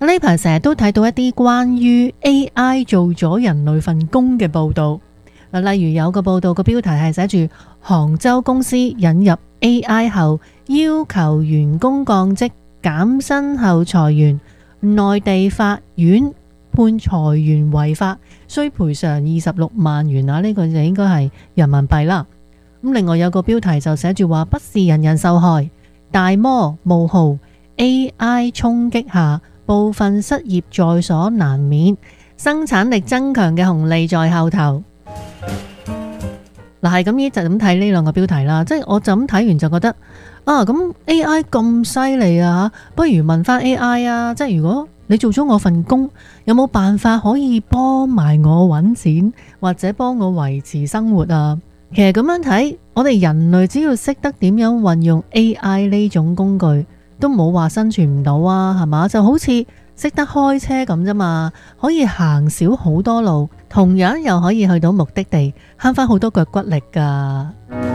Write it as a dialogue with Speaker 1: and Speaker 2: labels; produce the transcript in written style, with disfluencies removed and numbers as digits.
Speaker 1: 呢排成日都睇到一啲關於 AI 做咗人類份工嘅報道。例如有個報道個標題係寫住杭州公司引入 AI 後要求員工降職減薪後裁員，內地法院判裁員違法，需賠償26萬元啊！呢個就應該係人民幣啦。咁另外有個標題就寫住話不是人人受害，大摩冒號 AI 衝擊下部分失業在所難免，生產力增強嘅紅利在後頭。嗱，係咁依就咁睇呢兩個標題啦，即係我就咁睇完就覺得咁 AI 咁犀利啊，不如問翻 AI 啊，即係如果你做咗我份工，有冇辦法可以幫埋我揾錢，或者幫我維持生活啊？其實咁樣睇，我哋人類只要識得點樣運用 AI 呢種工具，都冇話生存唔到啊，係嘛？就好似識得開車咁啫嘛，可以行少好多路，同樣又可以去到目的地，慳翻好多腳骨力噶。